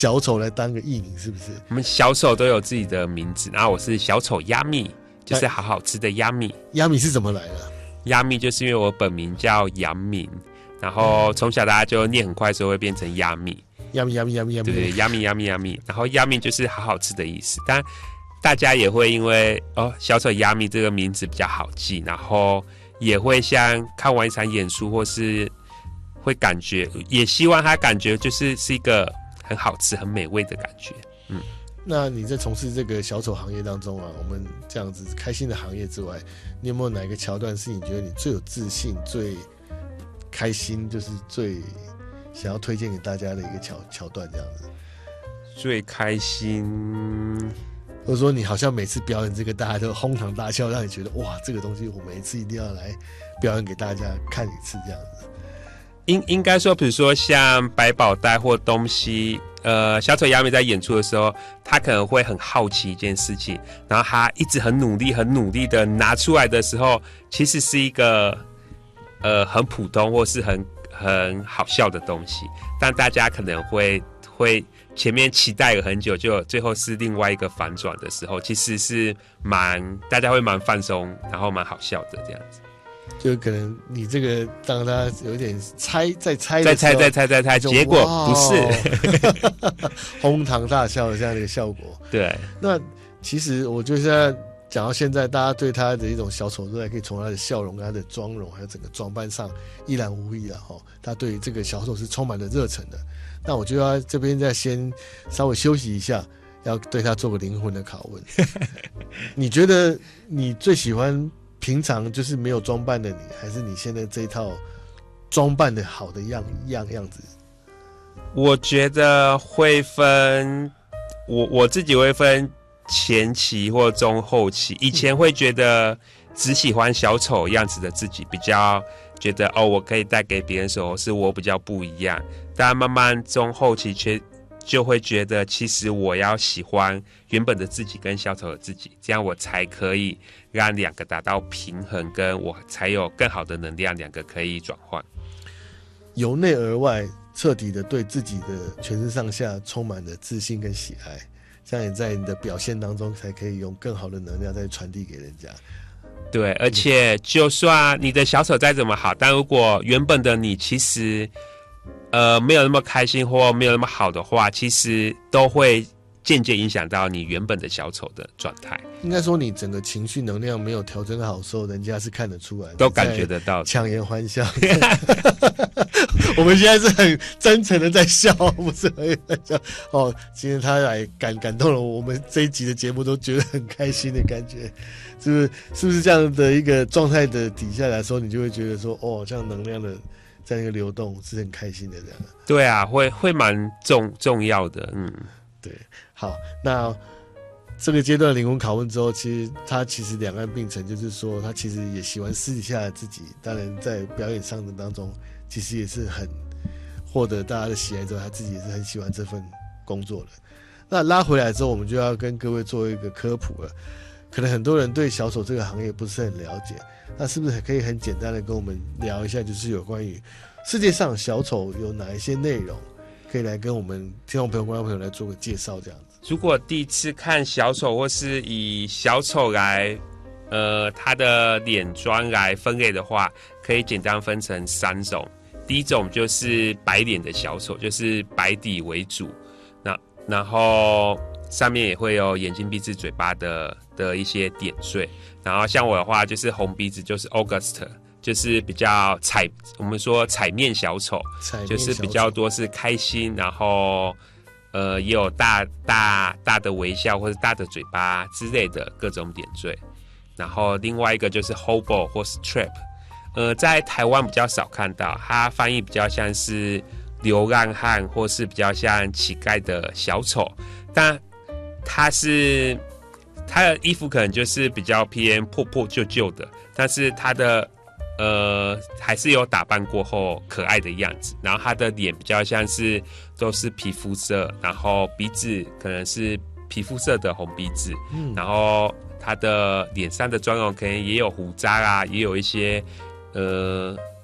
小丑来当个艺名，是不是？ 我们小丑都有自己的名字，然后我是小丑鸭蜜，就是好好吃的鸭蜜。 鸭蜜是怎么来的？ 鸭蜜就是因为我本名叫杨明，然后从小大家就念很快，所以会变成鸭蜜。 鸭蜜， 对，鸭蜜。然后鸭蜜就是好好吃的意思，但大家也会因为小丑鸭蜜这个名字比较好记，然后也会像看完一场演出，或是会感觉，也希望他感觉就是一个很好吃、很美味的感觉。 那你在从事这个小丑行业当中啊，我们这样子开心的行业之外，你有没有哪一个桥段是你觉得你最有自信、最开心，就是最想要推荐给大家的一个桥段这样子？ 最开心， 或者说你好像每次表演这个大家都哄堂大笑，让你觉得哇，这个东西我每一次一定要来表演给大家看一次这样子。 应该说，比如说像百宝袋或东西，小丑鸭蜜在演出的时候，他可能会很好奇一件事情，然后他一直很努力的拿出来的时候，其实是一个很普通或是很好笑的东西，但大家可能会前面期待了很久，就最后是另外一个反转的时候，其实是大家会蛮放松，然后蛮好笑的这样子。 就可能你这个让大家有点猜，再猜， 结果不是哄堂大笑的这样的一个效果。 对， 那其实我觉得现在讲到现在，大家对他的一种小丑都还可以从他的笑容、他的妆容，还有整个装扮上一览无遗了哈。他对这个小丑是充满了热忱的。那我就要这边再先稍微休息一下，要对他做个灵魂的拷问。你觉得你最喜欢平常就是没有装扮的你，还是你现在这一套装扮的好的样子？ 我觉得会分，我自己会分前期或中后期。以前会觉得只喜欢小丑样子的自己，比较觉得我可以带给别人时候是我比较不一样。但慢慢中后期就会觉得，其实我要喜欢原本的自己跟小丑的自己，这样我才可以让两个达到平衡，跟我才有更好的能量，两个可以转换。 由内而外，彻底的对自己的全身上下充满了自信跟喜爱，这样你在你的表现当中才可以用更好的能量再传递给人家。 对，而且就算你的小丑再怎么好，但如果原本的你其实没有那么开心或没有那么好的话，其实都会间接影响到你原本的小丑的状态。 应该说，你整个情绪能量没有调整好的时候，人家是看得出来的， 都感觉得到， 强颜欢笑。我们现在是很真诚的在笑，不是很在笑。今天他来感动了我们这一集的节目，都觉得很开心的感觉，是不是这样的一个状态的底下来说，你就会觉得说，这样能量的在那个流动是很开心的这样。 对啊，会蛮重要的， 对。好，那这个阶段灵魂拷问之后，其实两岸并存，就是说他其实也喜欢私底下的自己，当然在表演上的当中，其实也是很获得大家的喜爱之后，他自己也是很喜欢这份工作的。那拉回来之后，我们就要跟各位做一个科普了。可能很多人对小丑这个行业不是很了解，那是不是可以很简单的跟我们聊一下，就是有关于世界上小丑有哪一些内容，可以来跟我们听众朋友、观众朋友来做个介绍这样子。 如果第一次看小丑，或是以小丑来他的脸妆来分类的话，可以简单分成3种。第一种就是白脸的小丑，就是白底为主，然后上面也会有眼睛、鼻子、嘴巴的一些点缀。然后像我的话，就是红鼻子，就是 August， 就是比较我们说彩面小丑，就是比较多是开心，然后也有大的微笑或是大的嘴巴之类的各种点缀。然后另外一个就是 Hobo 或是 Trap，在台湾比较少看到，它翻译比较像是流浪汉或是比较像乞丐的小丑，但他的衣服可能就是比较偏破破旧旧的，但是他的还是有打扮过后可爱的样子。然后他的脸比较像是都是皮肤色，然后鼻子可能是皮肤色的红鼻子，然后他的脸上的妆容可能也有胡渣啊，也有一些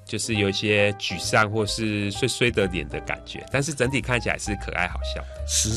就是有一些沮丧或是衰衰的脸的感觉，但是整体看起来是可爱好笑的。